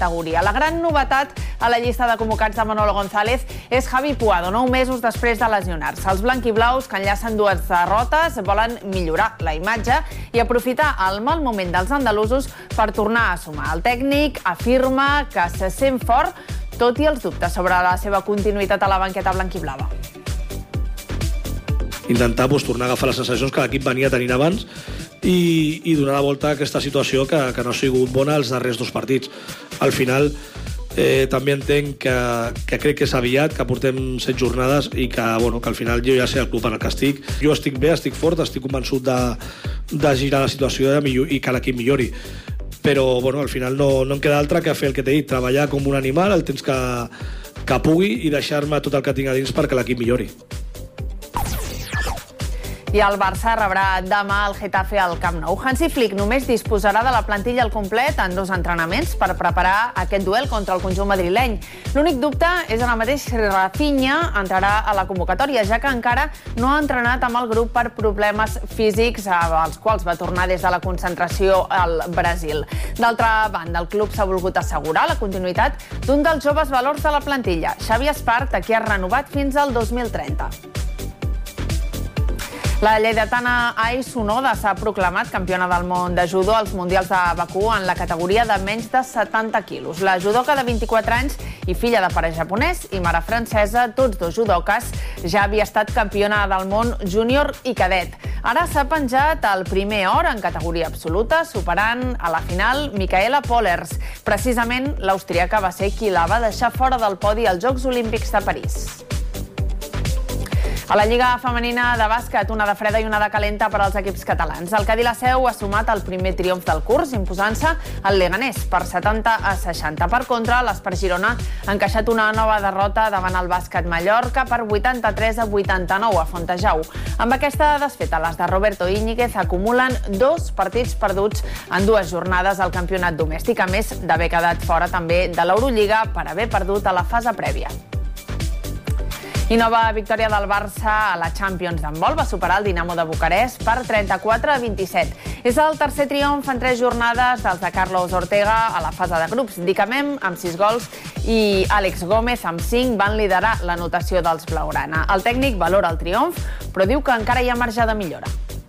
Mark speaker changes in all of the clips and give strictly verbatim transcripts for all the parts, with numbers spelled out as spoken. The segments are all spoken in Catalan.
Speaker 1: categoria. La gran novetat a la llista de convocats de Manolo González és Javi Puado, nou mesos després de lesionar-se. Els blanquiblaus, que enllacen dues derrotes, volen millorar la imatge i aprofitar el mal moment dels andalusos per tornar a sumar. El tècnic afirma que se sent fort, tot i els dubtes sobre la seva continuïtat a la banqueta blanquiblava.
Speaker 2: Intentar pues, tornar a agafar les sensacions que l'equip venia tenint abans i, i donar la volta a aquesta situació que, que no ha sigut bona els darrers dos partits. Al final, eh, també entenc que, que crec que és aviat, que portem set jornades i que, bueno, que al final jo ja sé el club en el que estic. Jo estic bé, estic fort, estic convençut de, de girar la situació de millor, i que l'equip millori. Però bueno, al final no, no em queda altra que fer el que t'he dit, treballar com un animal el temps que, que pugui i deixar-me tot el que tinc a dins perquè l'equip millori.
Speaker 1: I el Barça rebrà demà el Getafe al Camp Nou. Hansi Flick només disposarà de la plantilla al complet en dos entrenaments per preparar aquest duel contra el conjunt madrileny. L'únic dubte és ara mateix si Rafinha entrarà a la convocatòria, ja que encara no ha entrenat amb el grup per problemes físics als quals va tornar des de la concentració al Brasil. D'altra banda, el club s'ha volgut assegurar la continuïtat d'un dels joves valors de la plantilla, Xavi Espart, a qui ha renovat fins al dos mil trenta. La lleidatana Ai Sonoda s'ha proclamat campiona del món de judo als Mundials de Bakú en la categoria de menys de setanta quilos. La judoka de vint-i-quatre anys i filla de pare japonès i mare francesa, tots dos judoques, ja havia estat campiona del món júnior i cadet. Ara s'ha penjat el primer or en categoria absoluta, superant a la final Micaela Pollers. Precisament l'austríaca va ser qui la va deixar fora del podi als Jocs Olímpics de París. A la Lliga Femenina de Bàsquet, una de freda i una de calenta per als equips catalans. El Cadí La Seu ha sumat el primer triomf del curs, imposant-se al Leganés per setanta a seixanta. Per contra, l'Espart Girona ha encaixat una nova derrota davant el Bàsquet Mallorca per vuitanta-tres a vuitanta-nou a Fontejau. Amb aquesta desfeta, les de Roberto Íñiguez acumulen dos partits perduts en dues jornades al campionat domèstic, a més d'haver quedat fora també de l'Eurolliga per haver perdut a la fase prèvia. I nova victòria del Barça a la Champions d'handbol, va superar el Dinamo de Bucarest per trenta-quatre a vint-i-set. És el tercer triomf en tres jornades dels de Carlos Ortega a la fase de grups. Dicamem amb sis gols i Àlex Gómez amb cinc van liderar l'anotació dels blaugrana. El tècnic valora el triomf, però diu que encara hi ha marge de millora.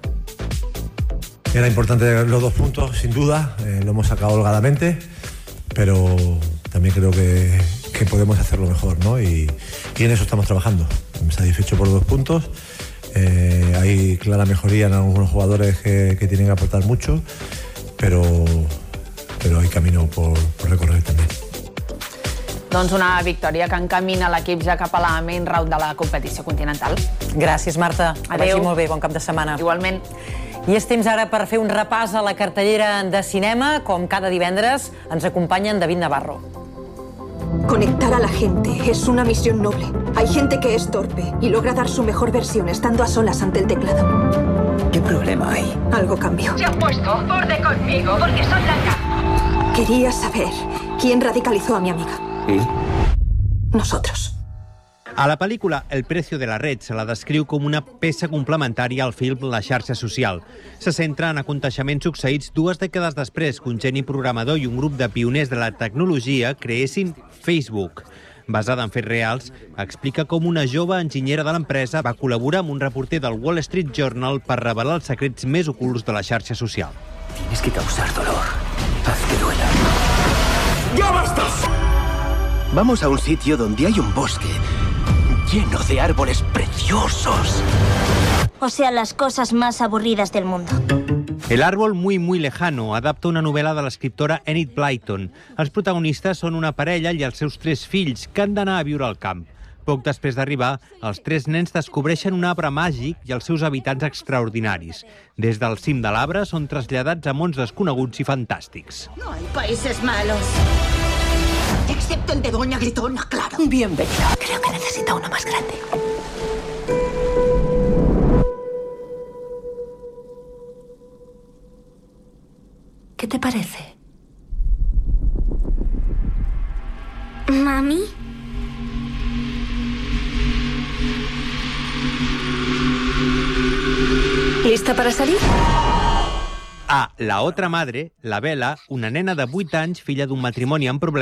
Speaker 3: Era importante los dos puntos, sin duda, eh, lo hemos sacado holgadamente, pero también creo que, que podemos hacerlo mejor, ¿no? Y, y en eso estamos trabajando. Me satisfecho por los dos puntos. Eh, hay clara mejoría en algunos jugadores que, que tienen que aportar mucho, pero, pero hay camino por, por recorrer también.
Speaker 1: Doncs una victòria que encamina l'equip ja cap a la main round de la competició continental.
Speaker 4: Gràcies, Marta. Que vagi molt bé, bon cap de setmana.
Speaker 1: Igualment.
Speaker 4: I és temps ara per fer un repàs a la cartellera de cinema. Com cada divendres, ens acompanya en David Navarro.
Speaker 5: Conectar a la gente es una misión noble. Hay gente que es torpe y logra dar su mejor versión estando a solas ante el teclado.
Speaker 6: ¿Qué problema hay?
Speaker 5: Algo cambió.
Speaker 7: Se ha puesto borde conmigo porque soy blanca.
Speaker 5: Quería saber quién radicalizó a mi amiga.
Speaker 6: ¿Y?
Speaker 5: Nosotros.
Speaker 8: A la pel·lícula El precio de la red se la descriu com una peça complementària al film La xarxa social. Se centra en aconteixements succeïts dues dècades després que un geni programador i un grup de pioners de la tecnologia creessin Facebook. Basada en fets reals, explica com una jove enginyera de l'empresa va col·laborar amb un reporter del Wall Street Journal per revelar els secrets més ocults de la xarxa social.
Speaker 6: Tienes que causar dolor. Haz que duela.
Speaker 9: ¡Ya basta!
Speaker 6: Vamos a un sitio donde hay un bosque lleno de árboles preciosos.
Speaker 10: O sea, las cosas más aburridas del mundo.
Speaker 8: El árbol muy muy lejano adapta una novel·la de l'escriptora Enid Blyton. Els protagonistes són una parella i els seus tres fills que han d'anar a viure al camp. Poc després d'arribar, els tres nens descobreixen un arbre màgic i els seus habitants extraordinaris. Des del cim de l'arbre són traslladats a mons desconeguts i fantàstics.
Speaker 7: No hay países malos. Excepto el de Doña Gritona, claro.
Speaker 5: Bienvenida.
Speaker 10: Creo que necesita uno más grande. ¿Qué te parece? ¿Mami?
Speaker 5: ¿Lista para salir?
Speaker 8: A La otra madre, la Bella, una nena de vuit anys, filla d'un matrimoni amb problemes,